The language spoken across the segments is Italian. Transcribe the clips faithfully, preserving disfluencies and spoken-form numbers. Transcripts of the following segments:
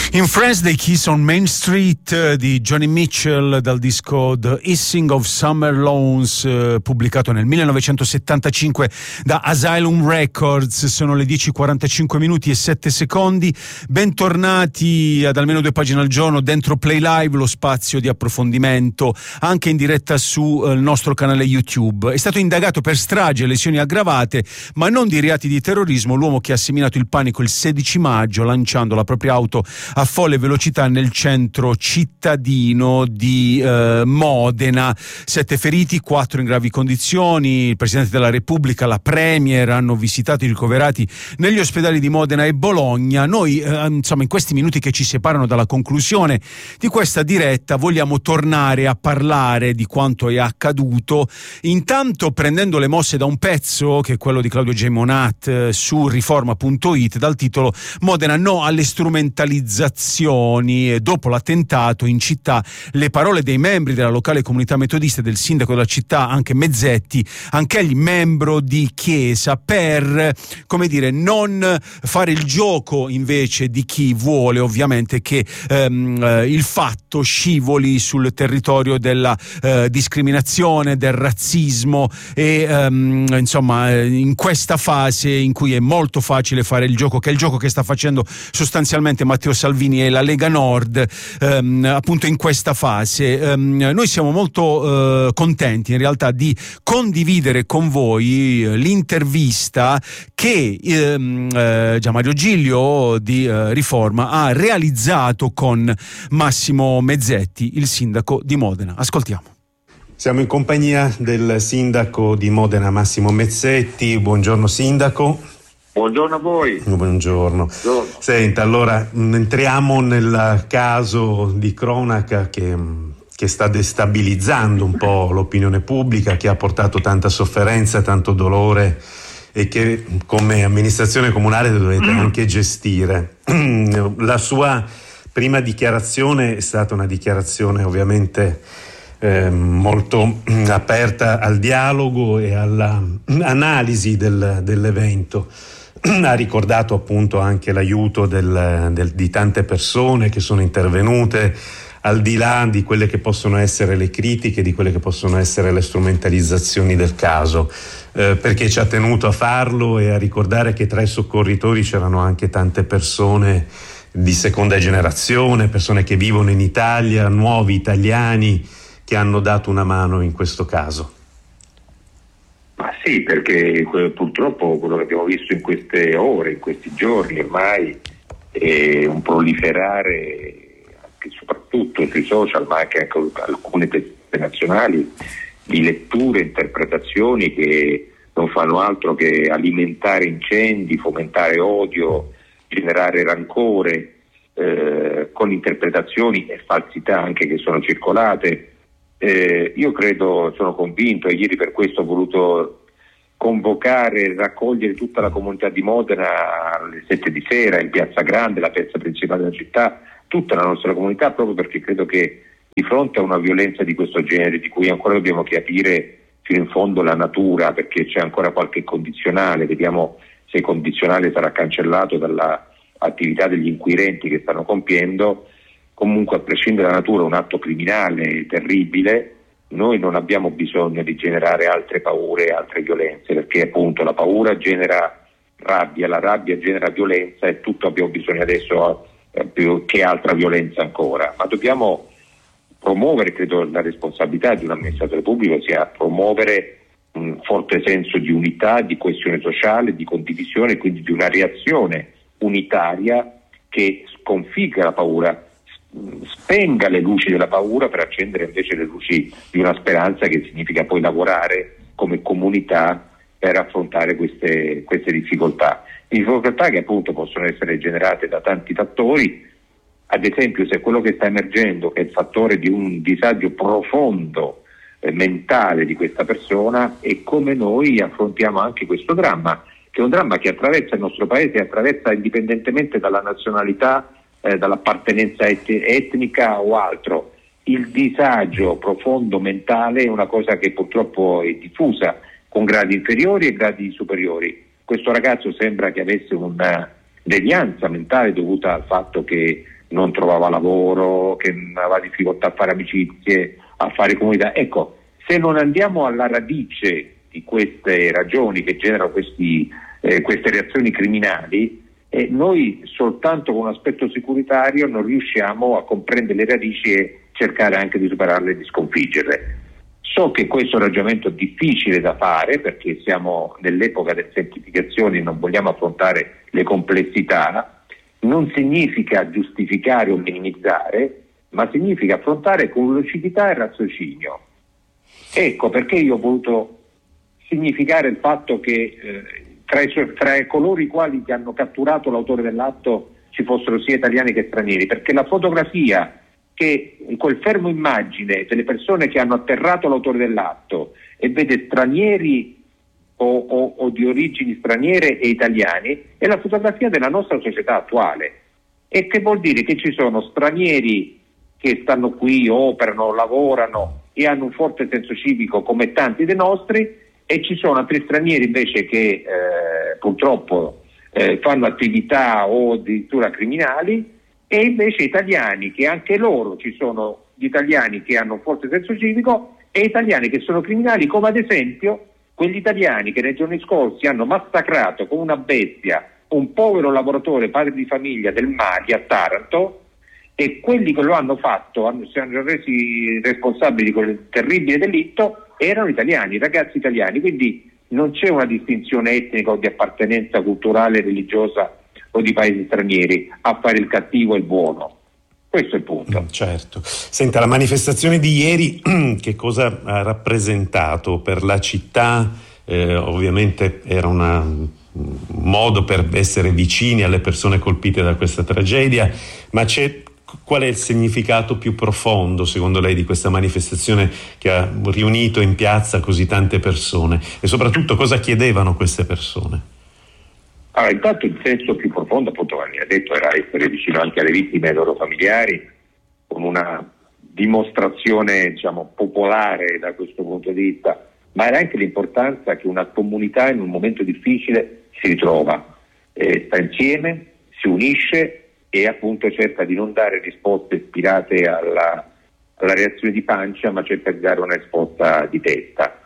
In France They Kiss on Main Street di Johnny Mitchell dal disco The Hissing of Summer Lawns, eh, pubblicato nel millenovecentosettantacinque da Asylum Records. Sono le dieci e quarantacinque minuti e sette secondi. Bentornati ad almeno due pagine al giorno dentro Play Live, lo spazio di approfondimento anche in diretta sul eh, nostro canale YouTube. È stato indagato per strage e lesioni aggravate, ma non di reati di terrorismo, l'uomo che ha seminato il panico il sedici maggio lanciando la propria auto a folle velocità nel centro cittadino di eh, Modena. Sette feriti, quattro in gravi condizioni. Il Presidente della Repubblica, la Premier hanno visitato i ricoverati negli ospedali di Modena e Bologna. Noi eh, insomma in questi minuti che ci separano dalla conclusione di questa diretta vogliamo tornare a parlare di quanto è accaduto, intanto prendendo le mosse da un pezzo che è quello di Claudio Gemonat eh, su riforma punto it dal titolo Modena no alle strumentalizzazioni. Dopo l'attentato in città, le parole dei membri della locale comunità metodista e del sindaco della città, anche Mezzetti, anch'egli membro di chiesa, per, come dire, non fare il gioco invece di chi vuole ovviamente che ehm, il fatto scivoli sul territorio della eh, discriminazione, del razzismo e ehm, insomma in questa fase in cui è molto facile fare il gioco, che è il gioco che sta facendo sostanzialmente Matteo Salvini e la Lega Nord, ehm, appunto in questa fase. Ehm, noi siamo molto eh, contenti in realtà di condividere con voi eh, l'intervista che ehm, eh, Gianmario Giglio di eh, Riforma ha realizzato con Massimo Mezzetti, il sindaco di Modena. Ascoltiamo. Siamo in compagnia del sindaco di Modena, Massimo Mezzetti. Buongiorno sindaco. Buongiorno a voi. Buongiorno. Buongiorno. Senta, allora entriamo nel caso di cronaca che, che sta destabilizzando un po' l'opinione pubblica, che ha portato tanta sofferenza, tanto dolore e che come amministrazione comunale dovete anche gestire. La sua prima dichiarazione è stata una dichiarazione ovviamente eh, molto aperta al dialogo e all'analisi del, dell'evento. Ha ricordato appunto anche l'aiuto del, del, di tante persone che sono intervenute, al di là di quelle che possono essere le critiche, di quelle che possono essere le strumentalizzazioni del caso, eh, perché ci ha tenuto a farlo e a ricordare che tra i soccorritori c'erano anche tante persone di seconda generazione, persone che vivono in Italia, nuovi italiani che hanno dato una mano in questo caso. Ma sì, perché purtroppo quello che abbiamo visto in queste ore, in questi giorni ormai, è un proliferare anche soprattutto sui social, ma anche, anche alcune testate nazionali, di letture, interpretazioni che non fanno altro che alimentare incendi, fomentare odio, generare rancore, eh, con interpretazioni e falsità anche che sono circolate. Eh, io credo, sono convinto, e ieri per questo ho voluto convocare, raccogliere tutta la comunità di Modena alle sette di sera in Piazza Grande, la piazza principale della città, tutta la nostra comunità, proprio perché credo che di fronte a una violenza di questo genere, di cui ancora dobbiamo capire fino in fondo la natura, perché c'è ancora qualche condizionale, vediamo se il condizionale sarà cancellato dall'attività degli inquirenti che stanno compiendo. Comunque, a prescindere dalla natura, un atto criminale terribile. Noi non abbiamo bisogno di generare altre paure, altre violenze, perché appunto la paura genera rabbia, la rabbia genera violenza e tutto abbiamo bisogno adesso eh, più che altra violenza ancora. Ma dobbiamo promuovere, credo la responsabilità di un amministratore pubblico sia promuovere un forte senso di unità, di coesione sociale, di condivisione, quindi di una reazione unitaria che sconfigga la paura, spenga le luci della paura per accendere invece le luci di una speranza, che significa poi lavorare come comunità per affrontare queste, queste difficoltà. Difficoltà che appunto possono essere generate da tanti fattori. Ad esempio, se quello che sta emergendo è il fattore di un disagio profondo eh, mentale di questa persona, e come noi affrontiamo anche questo dramma, che è un dramma che attraversa il nostro paese, attraversa indipendentemente dalla nazionalità, Eh, dall'appartenenza et- etnica o altro. Il disagio profondo mentale è una cosa che purtroppo è diffusa, con gradi inferiori e gradi superiori. Questo ragazzo sembra che avesse una devianza mentale dovuta al fatto che non trovava lavoro, che aveva difficoltà a fare amicizie, a fare comunità. Ecco, se non andiamo alla radice di queste ragioni che generano questi, eh, queste reazioni criminali, eh, noi soltanto con un aspetto securitario non riusciamo a comprendere le radici e cercare anche di superarle e di sconfiggerle. So che questo è un ragionamento difficile da fare perché siamo nell'epoca delle semplificazioni e non vogliamo affrontare le complessità. Non significa giustificare o minimizzare, ma significa affrontare con lucidità e raziocinio. Ecco perché io ho voluto significare il fatto che eh, tra, i, tra coloro i quali che hanno catturato l'autore dell'atto ci fossero sia italiani che stranieri, perché la fotografia che in quel fermo immagine delle persone che hanno atterrato l'autore dell'atto e vede stranieri O, o, o di origini straniere e italiani, è la fotografia della nostra società attuale. E che vuol dire che ci sono stranieri che stanno qui, operano, lavorano e hanno un forte senso civico come tanti dei nostri, e ci sono altri stranieri invece che eh, purtroppo eh, fanno attività o addirittura criminali, e invece italiani che anche loro ci sono gli italiani che hanno un forte senso civico e italiani che sono criminali, come ad esempio quegli italiani che nei giorni scorsi hanno massacrato come una bestia un povero lavoratore, padre di famiglia del Mali a Taranto, e quelli che lo hanno fatto, hanno, si hanno resi responsabili di quel terribile delitto, erano italiani, ragazzi italiani. Quindi non c'è una distinzione etnica o di appartenenza culturale, religiosa o di paesi stranieri a fare il cattivo e il buono. Questo è il punto. Certo. Senta, la manifestazione di ieri che cosa ha rappresentato per la città? Eh, ovviamente era una, un modo per essere vicini alle persone colpite da questa tragedia, ma c'è, qual è il significato più profondo, secondo lei, di questa manifestazione che ha riunito in piazza così tante persone? E soprattutto cosa chiedevano queste persone? Allora, intanto il senso più profondo, appunto, come mi ha detto, era essere vicino anche alle vittime e ai loro familiari, con una dimostrazione, diciamo, popolare da questo punto di vista, ma era anche l'importanza che una comunità in un momento difficile si ritrova, eh, sta insieme, si unisce e appunto cerca di non dare risposte ispirate alla, alla reazione di pancia, ma cerca di dare una risposta di testa.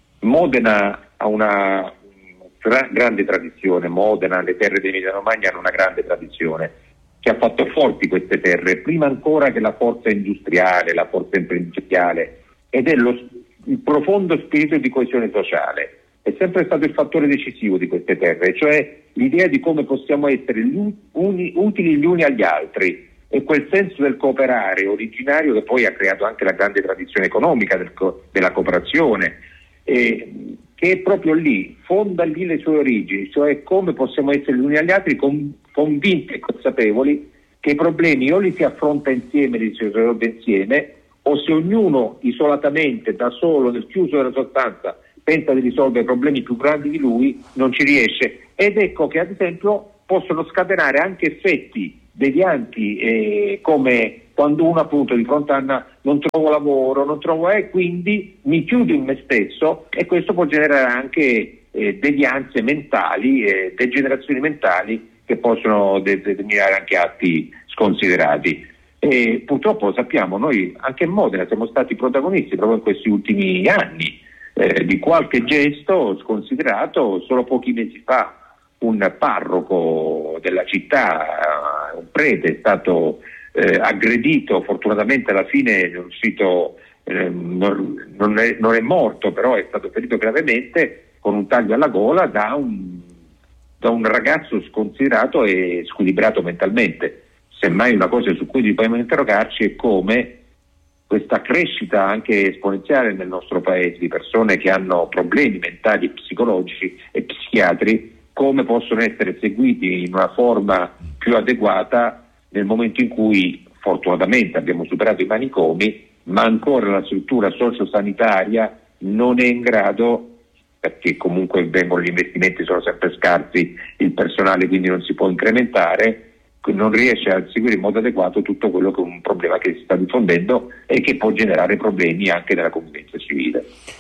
Modena ha una Gra- grande tradizione, Modena, le terre dell'Emilia Romagna hanno una grande tradizione che ha fatto forti queste terre, prima ancora che la forza industriale, la forza imprenditoriale, ed è lo, il profondo spirito di coesione sociale. È sempre stato il fattore decisivo di queste terre, cioè l'idea di come possiamo essere gli uni, utili gli uni agli altri, e quel senso del cooperare originario che poi ha creato anche la grande tradizione economica del co- della cooperazione, e, che è proprio lì, fonda lì le sue origini, cioè come possiamo essere gli uni agli altri con, convinti e consapevoli che i problemi o li si affronta insieme, li si risolve insieme, o se ognuno isolatamente, da solo, nel chiuso della sua stanza, pensa di risolvere problemi più grandi di lui, non ci riesce. Ed ecco che ad esempio possono scatenare anche effetti devianti, eh, come quando uno appunto di fronte a una, non trovo lavoro, non trovo e eh, quindi mi chiudo in me stesso, e questo può generare anche eh, devianze mentali, eh, degenerazioni mentali che possono determinare anche atti sconsiderati. E purtroppo sappiamo, noi anche in Modena siamo stati protagonisti proprio in questi ultimi anni eh, di qualche gesto sconsiderato. Solo pochi mesi fa un parroco della città, un prete, è stato eh, aggredito, fortunatamente alla fine è uscito, eh, non, non, è, non è morto, però è stato ferito gravemente con un taglio alla gola da un, da un ragazzo sconsiderato e squilibrato mentalmente. Semmai una cosa su cui dobbiamo interrogarci è come questa crescita anche esponenziale nel nostro paese di persone che hanno problemi mentali, psicologici e psichiatri, come possono essere seguiti in una forma più adeguata nel momento in cui fortunatamente abbiamo superato i manicomi, ma ancora la struttura sociosanitaria non è in grado, perché comunque vengono gli investimenti, sono sempre scarsi, il personale quindi non si può incrementare, non riesce a seguire in modo adeguato tutto quello che è un problema che si sta diffondendo e che può generare problemi anche nella convivenza civile.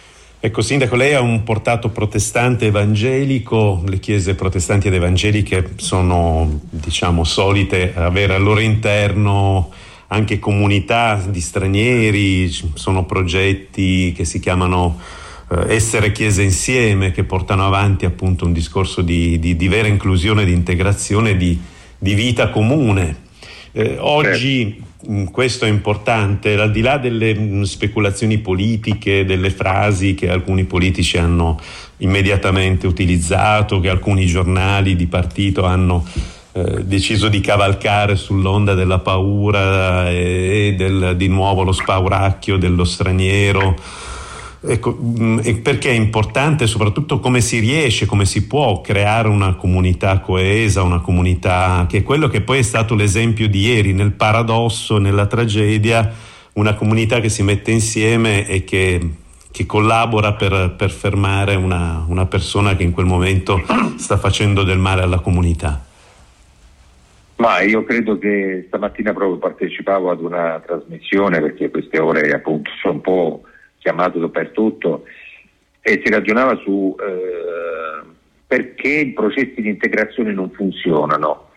Ecco, Sindaco, lei ha un portato protestante evangelico. Le chiese protestanti ed evangeliche sono, diciamo, solite avere al loro interno anche comunità di stranieri, sono progetti che si chiamano eh, Essere Chiese Insieme, che portano avanti appunto un discorso di, di, di vera inclusione, di integrazione, di, di vita comune. Eh, oggi mh, questo è importante, al di là delle mh, speculazioni politiche, delle frasi che alcuni politici hanno immediatamente utilizzato, che alcuni giornali di partito hanno eh, deciso di cavalcare sull'onda della paura e, e del, di nuovo lo spauracchio dello straniero. Ecco, mh, perché è importante soprattutto come si riesce, come si può creare una comunità coesa, una comunità che è quello che poi è stato l'esempio di ieri, nel paradosso, nella tragedia, una comunità che si mette insieme e che, che collabora per, per fermare una, una persona che in quel momento sta facendo del male alla comunità. Ma io credo che stamattina proprio partecipavo ad una trasmissione, perché queste ore appunto sono un po' chiamato dappertutto, e si ragionava su eh, perché i processi di integrazione non funzionano,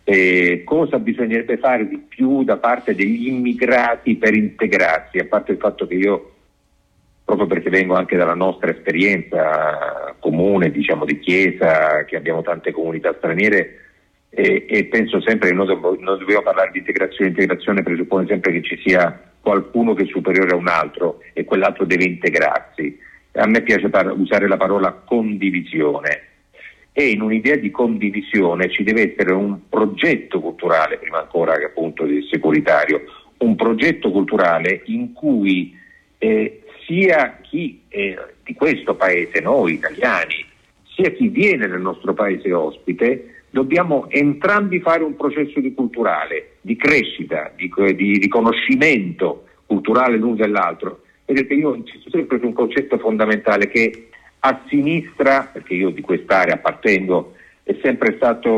e cosa bisognerebbe fare di più da parte degli immigrati per integrarsi, a parte il fatto che io, proprio perché vengo anche dalla nostra esperienza comune, diciamo di chiesa, che abbiamo tante comunità straniere, e, e penso sempre che noi non dobbiamo parlare di integrazione. Integrazione presuppone sempre che ci sia qualcuno che è superiore a un altro e quell'altro deve integrarsi. A me piace par- usare la parola condivisione, e in un'idea di condivisione ci deve essere un progetto culturale, prima ancora che appunto di securitario, un progetto culturale in cui eh, sia chi eh, di questo paese, noi italiani, sia chi viene nel nostro paese ospite, dobbiamo entrambi fare un processo di culturale, di crescita, di, di riconoscimento culturale l'uno dell'altro. Vedete, io insisto sempre su un concetto fondamentale che a sinistra, perché io di quest'area appartengo, è sempre stato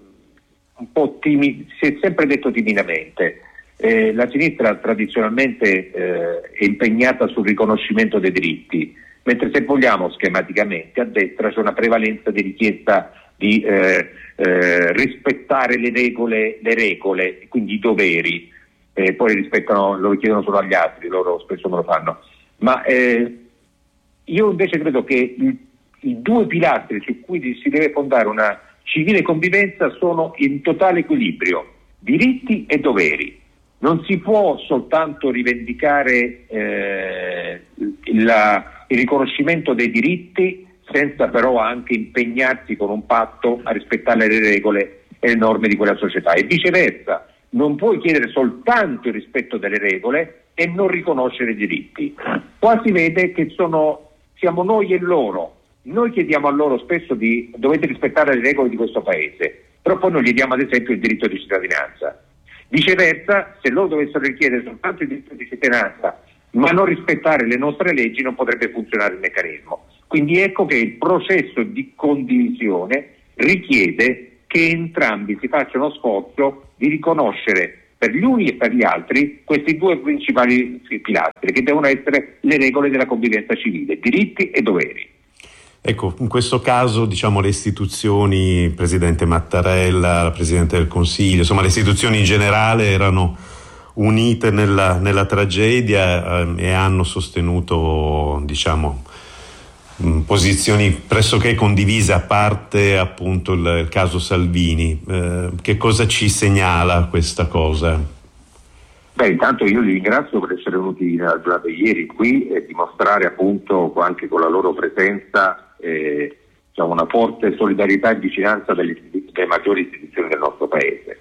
un po' timido, si è sempre detto timidamente. Eh, la sinistra tradizionalmente eh, è impegnata sul riconoscimento dei diritti, mentre se vogliamo schematicamente a destra c'è una prevalenza di richiesta di eh, eh, rispettare le regole, le regole, quindi i doveri, eh, poi rispettano, lo chiedono solo agli altri, loro spesso me lo fanno. Ma eh, io invece credo che i, i due pilastri su cui si deve fondare una civile convivenza sono in totale equilibrio, diritti e doveri. Non si può soltanto rivendicare eh, la, il riconoscimento dei diritti senza però anche impegnarsi con un patto a rispettare le regole e le norme di quella società, e viceversa. Non puoi chiedere soltanto il rispetto delle regole e non riconoscere i diritti. Qua si vede che sono, siamo noi e loro. Noi chiediamo a loro spesso di dovete rispettare le regole di questo paese, però poi non gli diamo ad esempio il diritto di cittadinanza. Viceversa, se loro dovessero richiedere soltanto il diritto di cittadinanza ma non rispettare le nostre leggi, non potrebbe funzionare il meccanismo. Quindi ecco che il processo di condivisione richiede che entrambi si facciano sforzo di riconoscere per gli uni e per gli altri questi due principali pilastri, che devono essere le regole della convivenza civile, diritti e doveri. Ecco, in questo caso diciamo le istituzioni, il Presidente Mattarella, il Presidente del Consiglio, insomma le istituzioni in generale erano unite nella, nella tragedia eh, e hanno sostenuto, diciamo, mh, posizioni pressoché condivise, a parte appunto il, il caso Salvini. Eh, che cosa ci segnala questa cosa? Beh, intanto io li ringrazio per essere venuti nella giornata di ieri qui e dimostrare appunto anche con la loro presenza eh, diciamo, una forte solidarietà e vicinanza delle, delle maggiori istituzioni del nostro paese.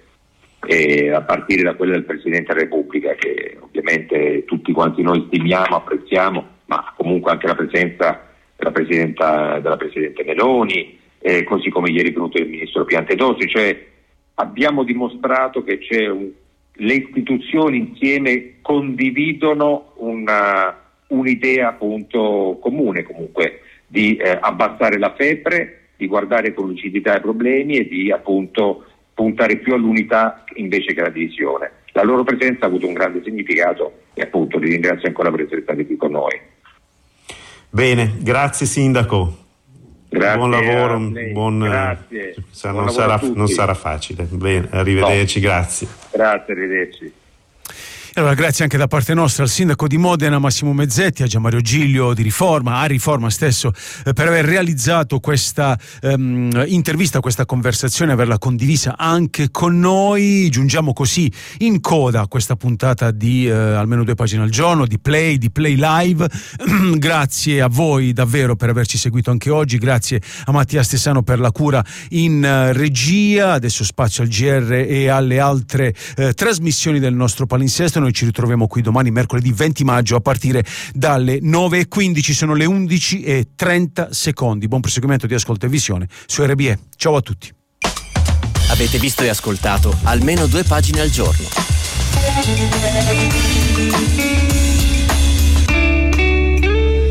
E a partire da quella del Presidente della Repubblica, che ovviamente tutti quanti noi stimiamo, apprezziamo, ma comunque anche la presenza della Presidenta, della Presidente Meloni, eh, così come ieri è venuto il Ministro Piantedosi. Cioè abbiamo dimostrato che c'è un, le istituzioni insieme condividono una, un'idea appunto comune comunque di eh, abbassare la febbre, di guardare con lucidità i problemi e di appunto puntare più all'unità invece che alla divisione. La loro presenza ha avuto un grande significato e appunto li ringrazio ancora per essere stati qui con noi. Bene, grazie Sindaco. Grazie, buon lavoro, buon, grazie. Sa, buon non, lavoro sarà, non sarà facile. Bene, arrivederci, no. Grazie. Grazie, arrivederci. Allora, grazie anche da parte nostra al sindaco di Modena Massimo Mezzetti, a Gianmario Giglio di Riforma, a Riforma stesso, eh, per aver realizzato questa ehm, intervista, questa conversazione, averla condivisa anche con noi. Giungiamo così in coda a questa puntata di eh, almeno due pagine al giorno, di Play, di Play Live. Grazie a voi davvero per averci seguito anche oggi, grazie a Mattia Stessano per la cura in uh, regia. Adesso spazio al G R e alle altre eh, trasmissioni del nostro palinsesto. Noi ci ritroviamo qui domani, mercoledì venti maggio, a partire dalle nove e quindici. Sono le undici e trenta secondi. Buon proseguimento di ascolto e visione su R B E. Ciao a tutti. Avete visto e ascoltato almeno due pagine al giorno.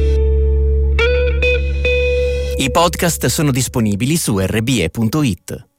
I podcast sono disponibili su r b e punto it.